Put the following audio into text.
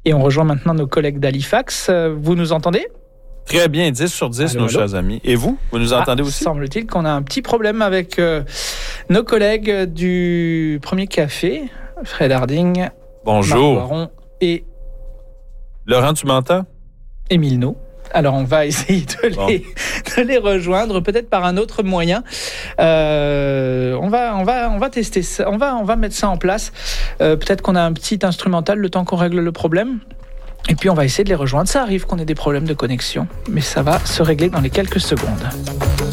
Et on rejoint maintenant nos collègues d'Halifax. Vous nous entendez ? Très bien, 10 sur 10, nos chers amis. Et vous nous entendez aussi? Semble-t-il qu'on a un petit problème avec nos collègues du Premier Café, Fred Harding, bonjour. Marc Boiron et Laurent, tu m'entends? Émile No. Alors, on va essayer de les rejoindre, peut-être par un autre moyen. On va tester ça. On va mettre ça en place. Peut-être qu'on a un petit instrumental le temps qu'on règle le problème. Et puis, on va essayer de les rejoindre. Ça arrive qu'on ait des problèmes de connexion, mais ça va se régler dans les quelques secondes.